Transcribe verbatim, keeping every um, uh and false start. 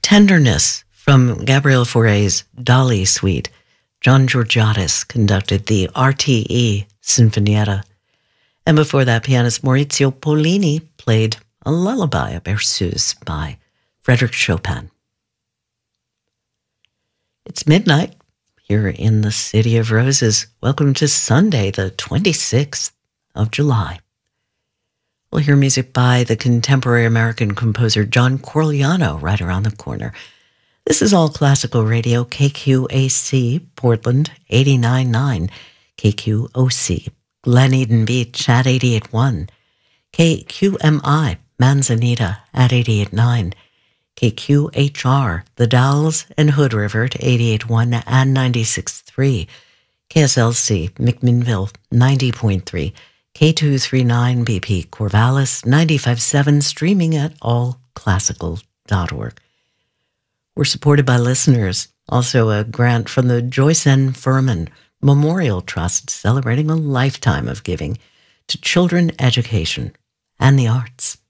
Tenderness from Gabriel Fauré's Dolly Suite. John Georgiadis conducted the R T E Sinfonietta. And before that, pianist Maurizio Pollini played a lullaby, a berceuse by Frédéric Chopin. It's midnight here in the City of Roses. Welcome to Sunday, the twenty-sixth of July. We'll hear music by the contemporary American composer John Corigliano right around the corner. This is All Classical Radio, K Q A C, Portland, eighty-nine point nine, K Q O C, Glen Eden Beach at eighty-eight point one, K Q M I, Manzanita at eighty-eight point nine, K Q H R, The Dalles and Hood River at eighty-eight point one and ninety-six point three, K S L C, McMinnville, ninety point three, K two thirty-nine B P Corvallis, ninety-five point seven, streaming at all classical dot org. We're supported by listeners. Also a grant from the Joyce N. Furman Memorial Trust, celebrating a lifetime of giving to children education and the arts.